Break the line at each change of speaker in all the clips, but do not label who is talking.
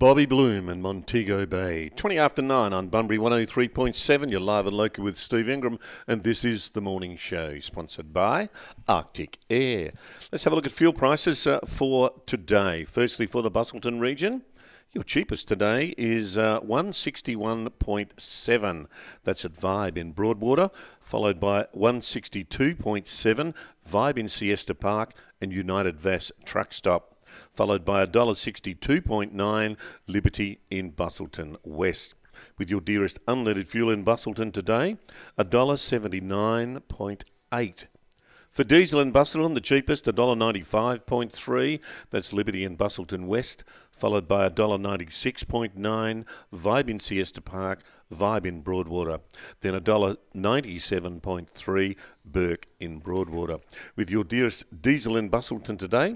Bobby Bloom and Montego Bay. 20 after 9 on Bunbury 103.7. You're live and local with Steve Ingram, and this is the morning show, sponsored by Arctic Air. Let's have a look at fuel prices for today. Firstly, for the Busselton region, your cheapest today is 161.7. That's at Vibe in Broadwater, followed by 162.7, Vibe in Siesta Park and United Vas Truck Stop, followed by $1.62.9, Liberty in Busselton West. With your dearest unleaded fuel in Busselton today, $1.79.8. For diesel in Busselton, the cheapest, $1.95.3. That's Liberty in Busselton West, followed by $1.96.9, Vibe in Siesta Park, Vibe in Broadwater. Then $1.97.3, Burke in Broadwater. With your dearest diesel in Busselton today,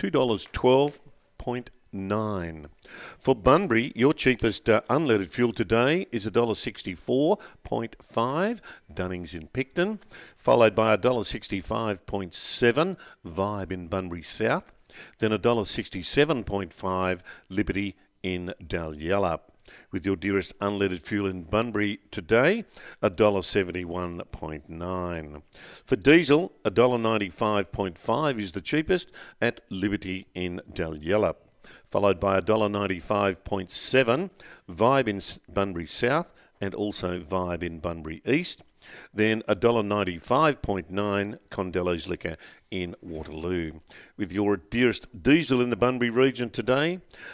$2.12.9. For Bunbury, your cheapest unleaded fuel today is $1.64.5, Dunnings in Picton, followed by $1.65.7, Vibe in Bunbury South, then $1.67.5, Liberty in Dalyella. With your dearest unleaded fuel in Bunbury today, $1.71.9. For diesel, $1.95.5 is the cheapest at Liberty in Dalyella, followed by $1.95.7, Vibe in Bunbury South and also Vibe in Bunbury East. Then $1.95.9, Condello's Liquor in Waterloo. With your dearest diesel in the Bunbury region today,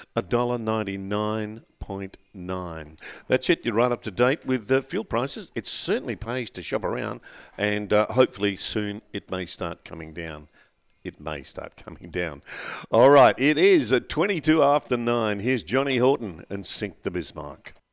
$1.99.9. That's it. You're right up to date with fuel prices. It certainly pays to shop around, and hopefully soon it may start coming down. It may start coming down. All right, it is at 22 after 9. Here's Johnny Horton and Sink the Bismarck.